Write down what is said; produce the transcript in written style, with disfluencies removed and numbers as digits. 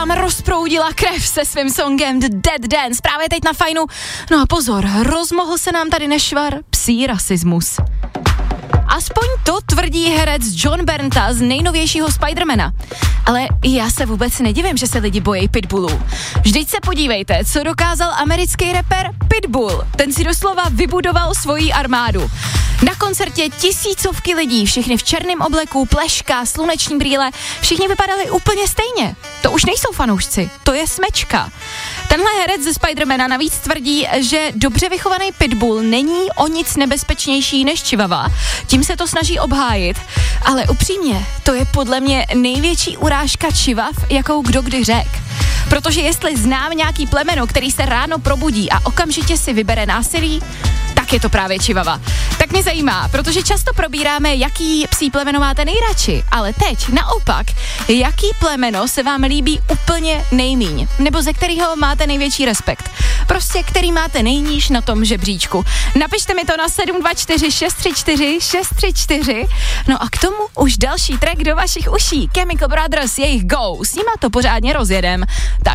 rozproudila krev se svým songem The Dead Dance právě teď na Fajnu. No a pozor, rozmohl se nám tady nešvar psí rasismus. Aspoň to tvrdí herec John Bernta z nejnovějšího Spidermana. Ale já se vůbec nedivím, že se lidi bojí pitbullů. Vždyť se podívejte, co dokázal americký rapper Pitbull. Ten si doslova vybudoval svoji armádu. Na koncertě tisícovky lidí, všichni v černém obleku, pleška, sluneční brýle, všichni vypadali úplně stejně. To už nejsou fanoušci, to je smečka. Tenhle herec ze Spidermana navíc tvrdí, že dobře vychovaný pitbull není o nic nebezpečnější než čivava. Tím se to snaží obhájit, ale upřímně, to je podle mě největší urážka čivav, jakou kdo kdy řekl. Protože jestli znám nějaký plemeno, který se ráno probudí a okamžitě si vybere násilí, tak je to právě čivava. Tak mě zajímá, protože často probíráme, jaký psí plemeno máte nejradši, ale teď naopak, jaký plemeno se vám líbí úplně nejmíň, nebo ze kterého máte největší respekt. Prostě který máte nejníž na tom žebříčku. Napište mi to na 724 634 634. No a k tomu už další track do vašich uší. Chemical Brothers, jejich Go. S nima to pořádně rozjedem. Tak